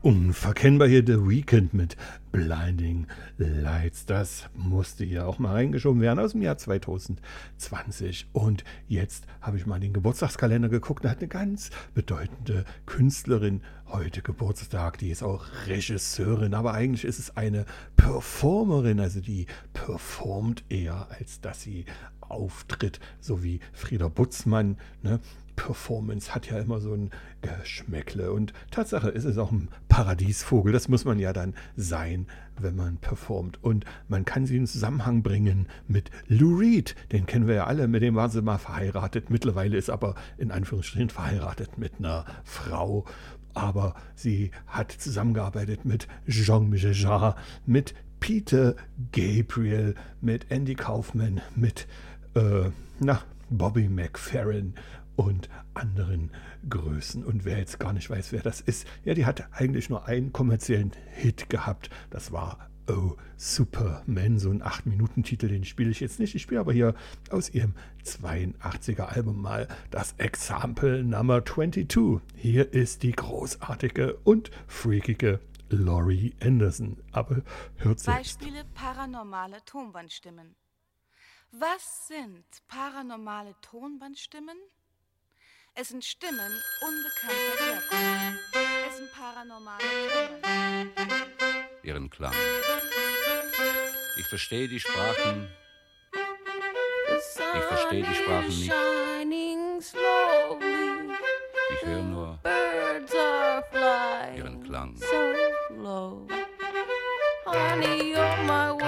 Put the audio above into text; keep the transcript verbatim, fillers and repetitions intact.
Unverkennbar hier The Weeknd mit Blinding Lights. Das musste hier auch mal reingeschoben werden aus dem Jahr zwanzig zwanzig. Und jetzt habe ich mal in den Geburtstagskalender geguckt. Da hat eine ganz bedeutende Künstlerin heute Geburtstag. Die ist auch Regisseurin, aber eigentlich ist es eine Performerin. Also die performt eher, als dass sie auftritt, so wie Frieda Butzmann, ne? Performance hat ja immer so ein Geschmäckle und Tatsache ist es auch ein Paradiesvogel, das muss man ja dann sein, wenn man performt und man kann sie in Zusammenhang bringen mit Lou Reed, den kennen wir ja alle, mit dem waren sie mal verheiratet, mittlerweile ist aber in Anführungsstrichen verheiratet mit einer Frau, aber sie hat zusammengearbeitet mit Jean-Michel Jarre, mit Peter Gabriel, mit Andy Kaufman, mit äh, na, Bobby McFerrin und anderen Größen. Und wer jetzt gar nicht weiß, wer das ist, ja, die hatte eigentlich nur einen kommerziellen Hit gehabt. Das war Oh Superman, so ein acht Minuten Titel, den spiele ich jetzt nicht. Ich spiele aber hier aus ihrem zweiundachtziger Album mal das Example Number zweiundzwanzig. Hier ist die großartige und freakige Laurie Anderson. Aber hört selbst. Beispiele paranormale Tonbandstimmen. Was sind paranormale Tonbandstimmen? Es sind Stimmen unbekannter Herkunft. Es sind paranormale Tonbandstimmen. Ihren Klang. Ich verstehe die Sprachen. Ich verstehe die Sprachen nicht. Ich höre nur ihren Klang. Honey, you're my